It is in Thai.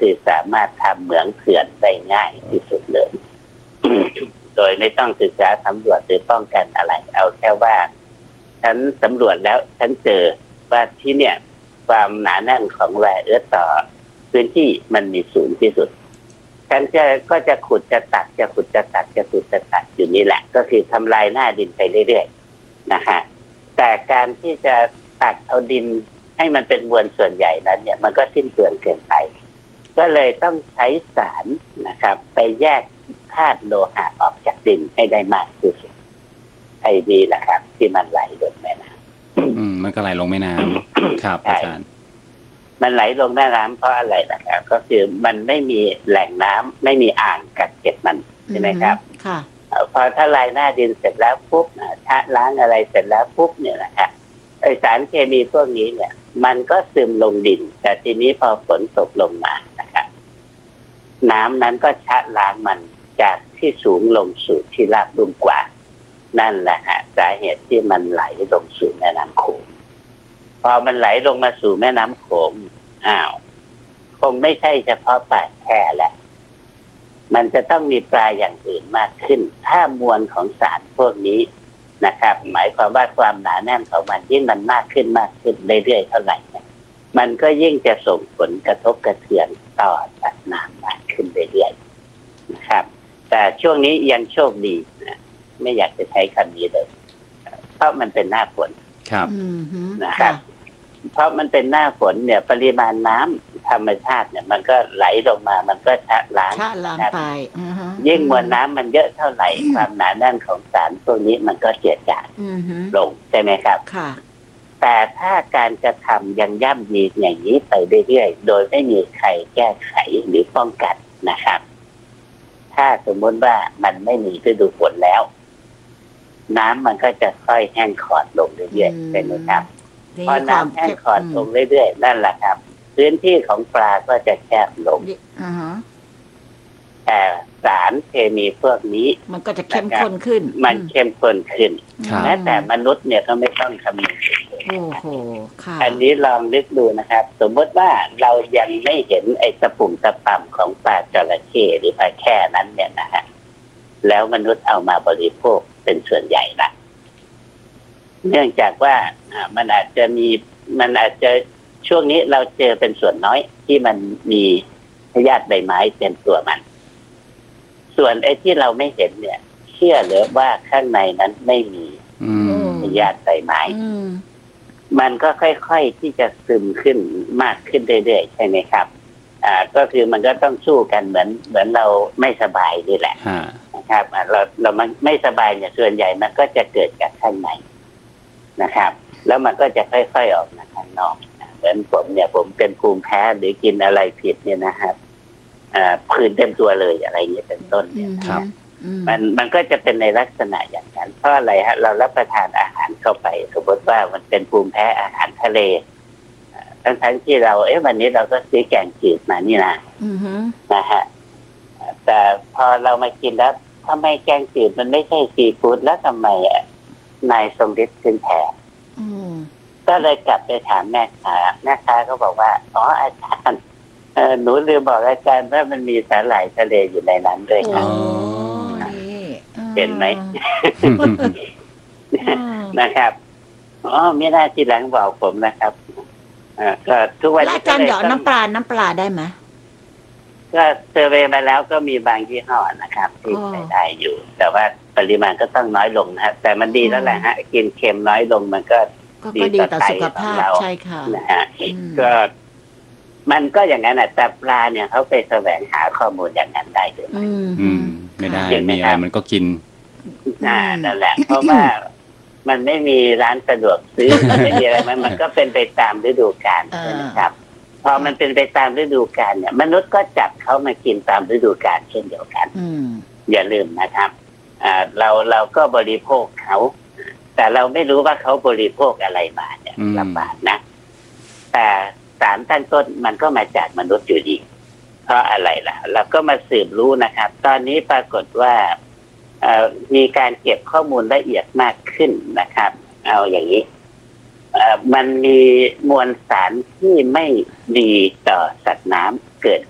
คือสามารถทำเหมืองเถื่อนได้ง่ายที่สุดเลย โดยไม่ต้องศึกษาสำรวจหรือป้องกันอะไรเอาแค่ว่าฉันสำรวจแล้วฉันเจอว่าที่เนี่ยความหนาแน่นของแร่เอิร์ธต่อพื้นที่มันมีสูงที่สุดฉันก็จะขุดจะตัดจะขุดจะตัดจะขุดจะตัดอยู่นี่แหละก็คือทำลายหน้าดินไปเรื่อยๆนะฮะแต่การที่จะตัดเอาดินให้มันเป็นมวลส่วนใหญ่นั้นเนี่ยมันก็สิ้นเปลืองเกินไปก็เลยต้องใช้สารนะครับไปแยกธาตุโลหะออกจากดินให้ได้มากที่สุดไอ้นี่แหละครับที่มันไหลลงแม่น้ำมันก็ไหลลงแม่น้ำครับอาจารย์มันไหลลงแม่น้ำเพราะอะไรนะครับก็คือมันไม่มีแหล่งน้ำไม่มีอ่างกักเก็บมันใช่ไหมครับค่ะพอถ้าลายหน้าดินเสร็จแล้วปุ๊บชะล้างอะไรเสร็จแล้วปุ๊บเนี่ยนะครับไอสารเคมีพวกนี้เนี่ยมันก็ซึมลงดินแต่ทีนี้พอฝนตกลงมานะครับน้ำนั้นก็ชะล้างมันจากที่สูงลงสู่ที่ราบลุ่มกว่านั่นแหละฮะสาเหตุที่มันไหลลงสู่แม่น้ำโขงพอมันไหลลงมาสู่แม่น้ำโขงคงไม่ใช่เฉพาะปลาแค่แหละมันจะต้องมีปลาอย่างอื่นมากขึ้นถ้ามวลของสารพวกนี้นะครับหมายความว่าความหนาแน่นของมันยิ่งมันมากขึ้นเรื่อยๆเท่าไหร่เนี่ยมันก็ยิ่งจะส่งผลกระทบกระเทือนต่อสัตว์น้ำมากขึ้นเรื่อยๆนะครับแต่ช่วงนี้ยังโชคดีนะไม่อยากจะใช้คำนี้เลยเพราะมันเป็นหน้าฝนครับนะครับเพราะมันเป็นหน้าฝนเนี่ยปริมาณน้ำธรรมชาติเนี่ยมันก็ไหลลงมามันก็ชะล้างไปยิ่งมวลน้ำมันเยอะเท่าไหร่ความหนาแน่นของสารพวกนี้มันก็เจือจางลงใช่ไหมครับค่ะแต่ถ้าการกระทำยังย่ำยีอย่างนี้ไปเรื่อยๆโดยไม่มีใครแก้ไขหรือป้องกันนะครับถ้าสมมติว่ามันไม่มีฤดูฝนแล้วน้ำมันก็จะค่อยแห้งขอดลงเรื่อยๆใช่ไหมครับพอน้ำแห้งขอดลงเรื่อยๆนั่นแหละครับพื้นที่ของปลาก็จะแคบลงแต่สารเคมีพวกนี้มันก็จะเข้มข้นขึ้นมันเข้มข้นขึ้นแม้แต่มนุษย์เนี่ยก็ไม่ต้องคำนึงโอ้โหค่ะอันนี้ลองนึกดูนะครับสมมติว่าเรายังไม่เห็นไอ้ตะปุ่มตะป่ำของปลาจระเข้หรือปลาแค่นั้นเนี่ยนะฮะแล้วมนุษย์เอามาบริโภคเป็นส่วนใหญ่ละเนื่องจากว่ามันอาจจะช่วงนี้เราเจอเป็นส่วนน้อยที่มันมีพยาธิใบไม้เต็มตัวมันส่วนไอ้ที่เราไม่เห็นเนี่ยเชื่อหรือว่าข้างในนั้นไม่มีพยาธิใบไม้มันก็ค่อยๆที่จะซึมขึ้นมากขึ้นเรื่อยๆใช่ไหมครับก็คือมันก็ต้องสู้กันเหมือนเราไม่สบายนี่แหละนะครับเราไม่สบายเนี่ยส่วนใหญ่มันก็จะเกิดจากข้างในนะครับแล้วมันก็จะค่อยๆออกมาข้างนอกเหมือนผมเป็นภูมิแพ้หรือกินอะไรผิดเนี่ยนะครับผื่นเต็มตัวเลยอะไรอย่างนี้เป็นต้นเนี่ยครับมันก็จะเป็นในลักษณะอย่างนั้นเพราะอะไรฮะเรารับประทานอาหารเข้าไปสมมติว่ามันเป็นภูมิแพ้อาหารทะเลทั้งที่เราวันนี้เราก็ซื้อแกงจืดมานี่นะฮะแต่พอเรามากินแล้วทำไมแกงจืดมันไม่ใช่ซีฟู้ดแล้วทำไมนายทรงฤทธิ์ขึ้นแผลก็เลยกลับไปถามแม่ค้าก็บอกว่าอาจารย์หนูลืมบอกอาจารย์ว่ามันมีสาหร่ายทะเลอยู่ในนั้นด้วยครับเห็นไหมนะครับไม่น่าทีหลังบอกผมนะครับก็ทุกวันนี้อาจารย์หยอดน้ำปลาได้ไหมก็เซอร์เวย์มาแล้วก็มีบางยี่ห้อนะครับที่ใช้ได้อยู่แต่ว่าปริมาณก็ต้องน้อยลงนะแต่มันดีแล้วแหละฮะกินเค็มน้อยลงมันก็ดีต่อสุขภาพใช่ค่ะนะฮะก็มันก็อย่างนั้นแต่ปลาเนี่ยเขาไปแสวงหาข้อมูลอย่างนั้นได้ด้วยไม่ได้มีอะไรมันก็กินนั่นแหละเพราะว่ามันไม่มีร้านสะดวกซื้อไม่มีอะไรมันก็เป็นไปตามฤดูกาลนะครับพอมันเป็นไปตามฤดูกาลเนี่ยมนุษย์ก็จับเขามากินตามฤดูกาลเช่นเดียวกันอย่าลืมนะครับเราก็บริโภคเขาแต่เราไม่รู้ว่าเขาบริโภคอะไรมาเนี่ยลำบากนะแต่สารตั้งต้นมันก็มาจากมนุษย์อยู่ดีเพราะอะไรล่ะเราก็มาสืบรู้นะครับตอนนี้ปรากฏว่ามีการเก็บข้อมูลละเอียดมากขึ้นนะครับเอาอย่างนี้มันมีมวลสารที่ไม่ดีต่อสัตว์น้ำเกิด